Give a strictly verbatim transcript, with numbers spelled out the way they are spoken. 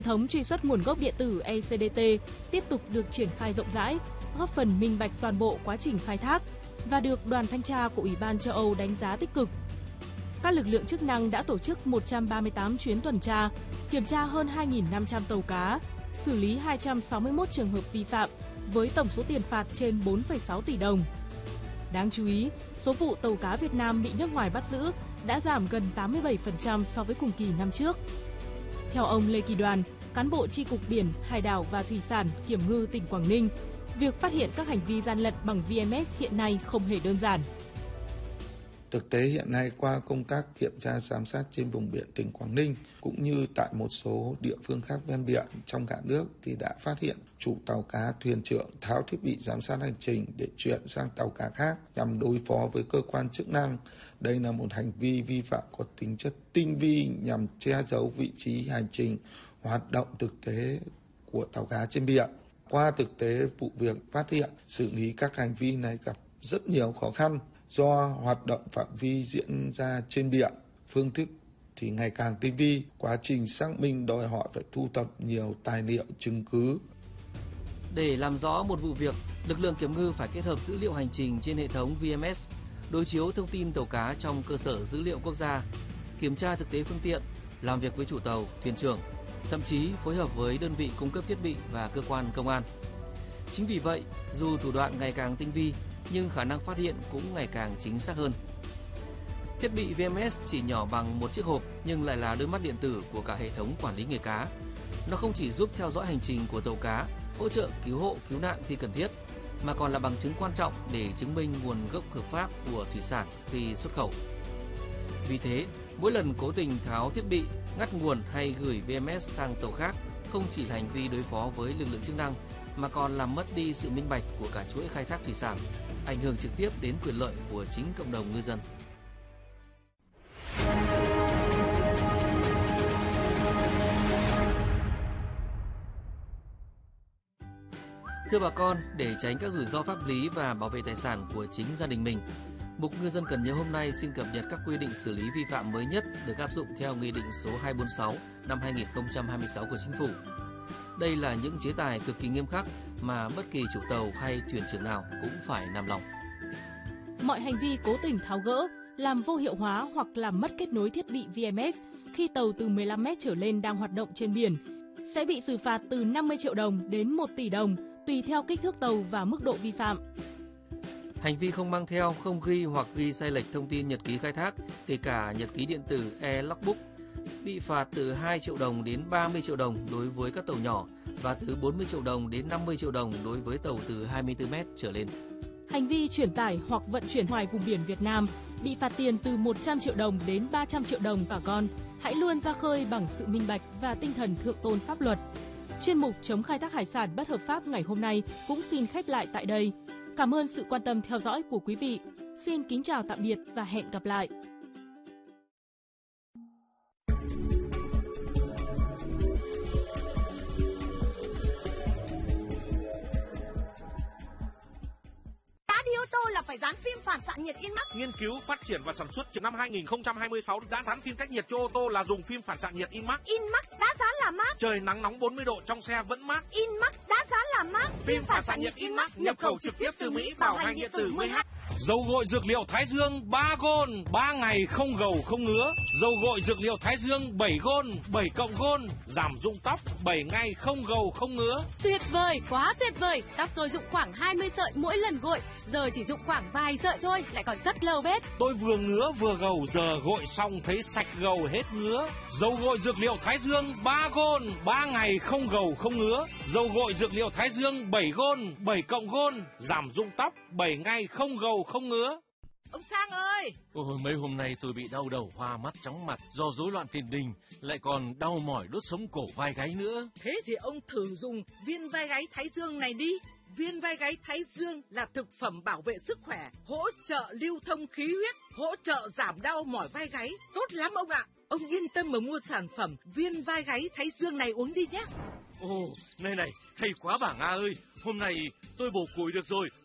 Hệ thống truy xuất nguồn gốc điện tử e xê đê tê tiếp tục được triển khai rộng rãi, góp phần minh bạch toàn bộ quá trình khai thác và được đoàn thanh tra của Ủy ban châu Âu đánh giá tích cực. Các lực lượng chức năng đã tổ chức một trăm ba mươi tám chuyến tuần tra, kiểm tra hơn hai nghìn năm trăm tàu cá, xử lý hai trăm sáu mươi mốt trường hợp vi phạm với tổng số tiền phạt trên bốn phẩy sáu tỷ đồng. Đáng chú ý, số vụ tàu cá Việt Nam bị nước ngoài bắt giữ đã giảm gần tám mươi bảy phần trăm so với cùng kỳ năm trước. Theo ông Lê Kỳ Đoàn, cán bộ Chi cục Biển, Hải đảo và Thủy sản Kiểm ngư tỉnh Quảng Ninh, việc phát hiện các hành vi gian lận bằng vê em ét hiện nay không hề đơn giản. Thực tế hiện nay qua công tác kiểm tra giám sát trên vùng biển tỉnh Quảng Ninh cũng như tại một số địa phương khác ven biển trong cả nước thì đã phát hiện chủ tàu cá, thuyền trưởng tháo thiết bị giám sát hành trình để chuyển sang tàu cá khác nhằm đối phó với cơ quan chức năng. Đây là một hành vi vi phạm có tính chất tinh vi nhằm che giấu vị trí hành trình hoạt động thực tế của tàu cá trên biển. Qua thực tế vụ việc phát hiện xử lý các hành vi này gặp rất nhiều khó khăn. Do hoạt động phạm vi diễn ra trên biển, phương thức thì ngày càng tinh vi, quá trình xác minh đòi hỏi phải thu thập nhiều tài liệu chứng cứ. Để làm rõ một vụ việc, lực lượng kiểm ngư phải kết hợp dữ liệu hành trình trên hệ thống vê em ét, đối chiếu thông tin tàu cá trong cơ sở dữ liệu quốc gia, kiểm tra thực tế phương tiện, làm việc với chủ tàu, thuyền trưởng, thậm chí phối hợp với đơn vị cung cấp thiết bị và cơ quan công an. Chính vì vậy, dù thủ đoạn ngày càng tinh vi, nhưng khả năng phát hiện cũng ngày càng chính xác hơn. Thiết bị vê em ét chỉ nhỏ bằng một chiếc hộp nhưng lại là đôi mắt điện tử của cả hệ thống quản lý nghề cá. Nó không chỉ giúp theo dõi hành trình của tàu cá, hỗ trợ cứu hộ, cứu nạn khi cần thiết, mà còn là bằng chứng quan trọng để chứng minh nguồn gốc hợp pháp của thủy sản khi xuất khẩu. Vì thế, mỗi lần cố tình tháo thiết bị, ngắt nguồn hay gửi vê em ét sang tàu khác không chỉ là hành vi đối phó với lực lượng chức năng, mà còn làm mất đi sự minh bạch của cả chuỗi khai thác thủy sản, ảnh hưởng trực tiếp đến quyền lợi của chính cộng đồng ngư dân. Thưa bà con, để tránh các rủi ro pháp lý và bảo vệ tài sản của chính gia đình mình, Mục Ngư dân Cần Nhớ hôm nay xin cập nhật các quy định xử lý vi phạm mới nhất được áp dụng theo Nghị định số hai trăm bốn mươi sáu năm hai nghìn không trăm hai mươi sáu của Chính phủ. Đây là những chế tài cực kỳ nghiêm khắc mà bất kỳ chủ tàu hay thuyền trưởng nào cũng phải nằm lòng. Mọi hành vi cố tình tháo gỡ, làm vô hiệu hóa hoặc làm mất kết nối thiết bị vê em ét khi tàu từ mười lăm mét trở lên đang hoạt động trên biển sẽ bị xử phạt từ năm mươi triệu đồng đến một tỷ đồng tùy theo kích thước tàu và mức độ vi phạm. Hành vi không mang theo, không ghi hoặc ghi sai lệch thông tin nhật ký khai thác, kể cả nhật ký điện tử e-logbook, bị phạt từ hai triệu đồng đến ba mươi triệu đồng đối với các tàu nhỏ và từ bốn mươi triệu đồng đến năm mươi triệu đồng đối với tàu từ hai mươi tư mét trở lên. Hành vi chuyển tải hoặc vận chuyển ngoài vùng biển Việt Nam bị phạt tiền từ một trăm triệu đồng đến ba trăm triệu đồng. Bà con hãy luôn ra khơi bằng sự minh bạch và tinh thần thượng tôn pháp luật. Chuyên mục chống khai thác hải sản bất hợp pháp ngày hôm nay cũng xin khép lại tại đây. Cảm ơn sự quan tâm theo dõi của quý vị. Xin kính chào tạm biệt và hẹn gặp lại. Đi ô tô là phải dán phim phản xạ nhiệt Inmax. Nghiên cứu, phát triển và sản xuất từ năm hai nghìn không trăm hai mươi sáu đã dán phim cách nhiệt cho ô tô là dùng phim phản xạ nhiệt Inmax. Inmax đã dán là mát. Trời nắng nóng bốn mươi độ trong xe vẫn mát. Inmax đã dán là mát. Phim phản xạ nhiệt Inmax nhập khẩu trực tiếp từ Mỹ, bảo hành điện tử mười H. Dầu gội dược liệu Thái Dương ba gôn, ba ngày không gầu không ngứa. Dầu gội dược liệu Thái Dương bảy gôn, bảy cộng gôn, giảm rụng tóc, bảy ngày không gầu không ngứa. Tuyệt vời, quá tuyệt vời. Tóc tôi rụng khoảng hai mươi sợi mỗi lần gội, giờ chỉ rụng khoảng vài sợi thôi, lại còn rất lâu bết. Tôi vừa ngứa vừa gầu, giờ gội xong thấy sạch gầu hết ngứa. Dầu gội dược liệu Thái Dương ba gôn, ba ngày không gầu không ngứa. Dầu gội dược liệu Thái Dương bảy gôn, bảy cộng gôn, giảm rụng tóc, bảy ngày không gầu không ngứa. Ông Sang ơi! Ôi, mấy hôm nay tôi bị đau đầu, hoa mắt, chóng mặt do rối loạn tiền đình, lại còn đau mỏi đốt sống cổ vai gáy nữa. Thế thì ông thử dùng viên vai gáy Thái Dương này đi. Viên vai gáy Thái Dương là thực phẩm bảo vệ sức khỏe, hỗ trợ lưu thông khí huyết, hỗ trợ giảm đau mỏi vai gáy. Tốt lắm ông ạ! Ông yên tâm mà mua sản phẩm viên vai gáy Thái Dương này uống đi nhé. Ồ, này này, hay quá bà Nga ơi, hôm nay tôi bổ củi được rồi,